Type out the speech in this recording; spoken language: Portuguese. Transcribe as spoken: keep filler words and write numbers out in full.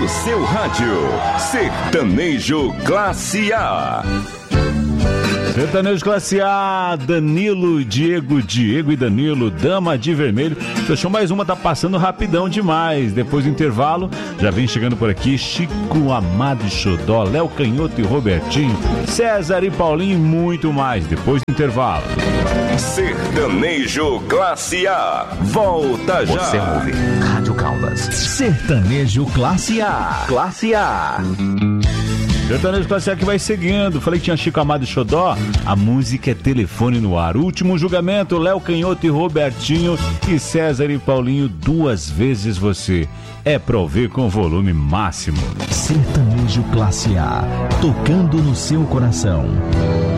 no seu rádio. Sertanejo Classe A. Sertanejo Classe A, Danilo, Diego, Diego e Danilo, Dama de Vermelho. Fechou mais uma, tá passando rapidão demais. Depois do intervalo, já vem chegando por aqui Chico, Amado e Xodó, Léo Canhoto e Robertinho, César e Paulinho e muito mais. Depois do intervalo. Sertanejo Classe A, volta já. Você ouve Rádio Caldas. Sertanejo Classe A. Classe A. Sertanejo Classe A que vai seguindo. Falei que tinha Chico, Amado e Xodó. A música é Telefone no Ar. Último julgamento, Léo Canhoto e Robertinho e César e Paulinho, Duas Vezes Você. É pra ouvir com volume máximo. Sertanejo Classe A, tocando no seu coração.